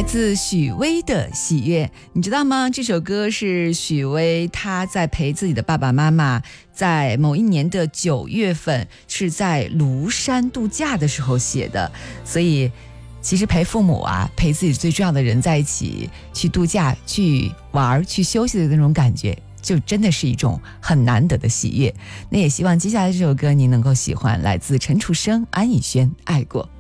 自许巍的喜悦，你知道吗？这首歌是许巍他在陪自己的爸爸妈妈在某一年的9月份是在庐山度假的时候写的，所以其实陪父母啊，陪自己最重要的人在一起去度假、去玩、去休息的那种感觉，就真的是一种很难得的喜悦。那也希望接下来这首歌你能够喜欢，来自陈楚生、安以轩《爱过》。